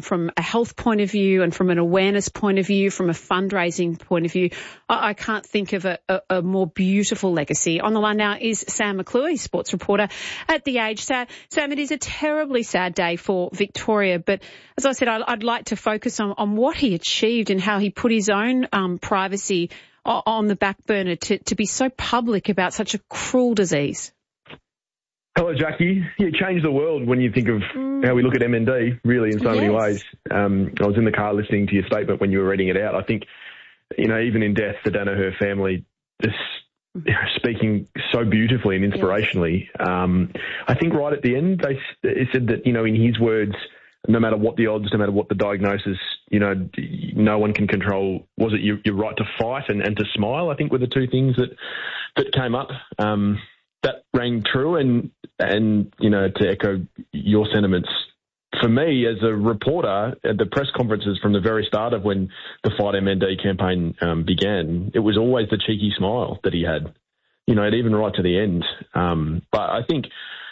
and from a health point of view and from an awareness point of view, from a fundraising point of view, I can't think of a more beautiful legacy. On the line now is Sam McClure, sports reporter at The Age. Sam, it is a terribly sad day for Victoria, but as I said, I'd like to focus on what he achieved and how he put his own privacy on the back burner to be so public about such a cruel disease. Hello, Jackie. You changed the world when you think of how we look at MND, really, in so many ways. I was in the car listening to your statement when you were reading it out. I think, even in death, the Danaher family just speaking so beautifully and inspirationally. I think right at the end, they said that, in his words, no matter what the odds, no matter what the diagnosis, no one can control, was it your right to fight and to smile, I think were the two things that came up. That rang true and to echo your sentiments, for me as a reporter at the press conferences from the very start of when the Fight MND campaign began, it was always the cheeky smile that he had, even right to the end. But I think,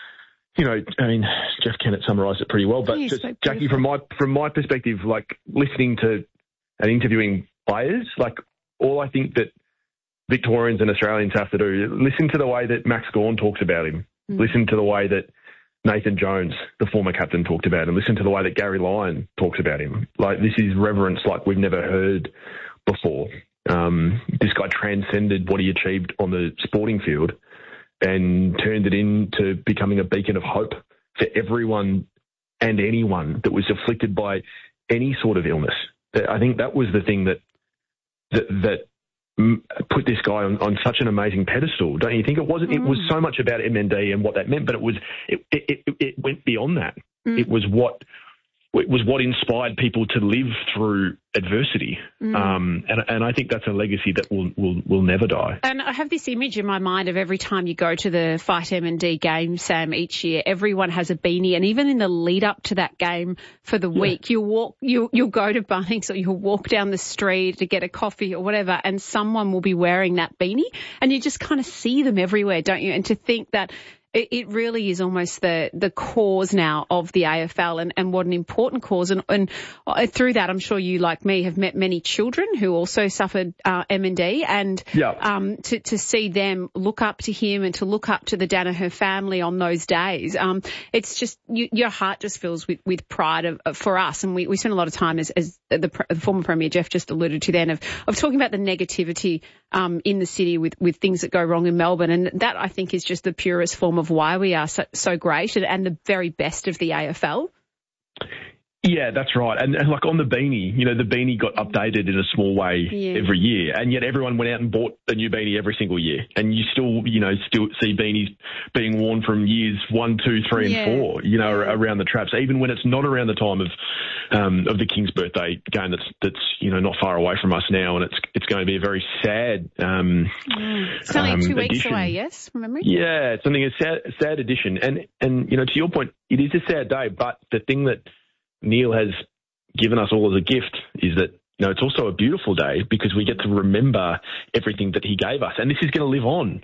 Jeff Kennett summarised it pretty well. But just, Jackie, from my perspective, like listening to and interviewing players, like all I think that Victorians and Australians have to do, listen to the way that Max Gawn talks about him. Listen to the way that Nathan Jones, the former captain, talked about him. Listen to the way that Gary Lyon talks about him. Like, this is reverence like we've never heard before. This guy transcended what he achieved on the sporting field and turned it into becoming a beacon of hope for everyone and anyone that was afflicted by any sort of illness. I think that was the thing that put this guy on such an amazing pedestal, don't you think? It wasn't. It was so much about MND and what that meant, but it went beyond that. It was what inspired people to live through adversity, and I think that's a legacy that will never die. And I have this image in my mind of every time you go to the Fight MND game, Sam, each year, everyone has a beanie, and even in the lead up to that game for the week, you'll go to Bunnings or you'll walk down the street to get a coffee or whatever, and someone will be wearing that beanie, and you just kind of see them everywhere, don't you? And to think that it really is almost the cause now of the AFL and what an important cause. And through that, I'm sure you, like me, have met many children who also suffered MND and to see them look up to him and to look up to the Danaher family on those days. It's just, your heart just fills with pride for us. And we spend a lot of time, as the former Premier Jeff just alluded to then, of talking about the negativity in the city with things that go wrong in Melbourne. And that, I think, is just the purest form of why we are so great and the very best of the AFL. Yeah, that's right. And like on the beanie, the beanie got updated in a small way every year, and yet everyone went out and bought a new beanie every single year. And you still see beanies being worn from years 1, 2, 3, and 4, around the traps, even when it's not around the time of the King's birthday game that's not far away from us now, and it's going to be a very sad it's only 2 weeks away, yes, from memory? Yeah, it's something a sad addition. And to your point, it is a sad day, but the thing that Neil has given us all as a gift is that, it's also a beautiful day because we get to remember everything that he gave us. And this is going to live on,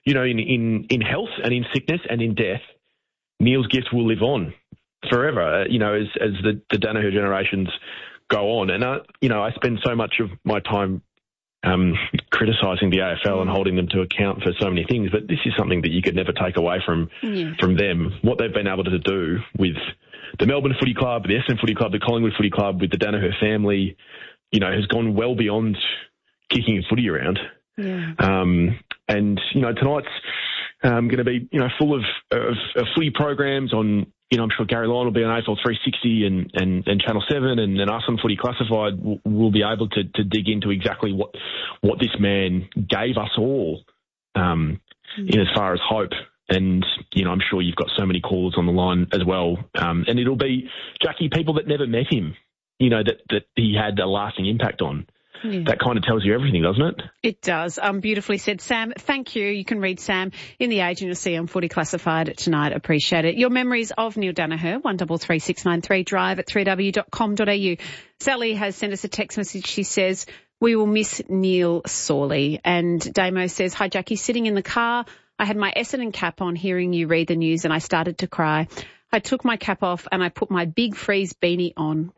in health and in sickness and in death. Neil's gift will live on forever, as the Danaher generations go on. And, I spend so much of my time criticising the AFL and holding them to account for so many things, but this is something that you could never take away from them. What they've been able to do with the Melbourne Footy Club, the Essendon Footy Club, the Collingwood Footy Club, with the Danaher family, has gone well beyond kicking footy around. Yeah. And tonight's going to be full of footy programs on. I'm sure Gary Lyon will be on AFL 360 and Channel 7, and then us on Footy Classified will be able to dig into exactly what this man gave us all in as far as hope. And, I'm sure you've got so many callers on the line as well. And it'll be, Jackie, people that never met him, that he had a lasting impact on. Yeah. That kind of tells you everything, doesn't it? It does. Beautifully said, Sam. Thank you. You can read Sam in The Age and you'll see on Footy Classified tonight. Appreciate it. Your memories of Neil Danaher, 133693, drive at 3w.com.au. Sally has sent us a text message. She says, we will miss Neil sorely. And Damo says, hi, Jackie, sitting in the car. I had my Essendon cap on hearing you read the news and I started to cry. I took my cap off and I put my Big Freeze beanie on.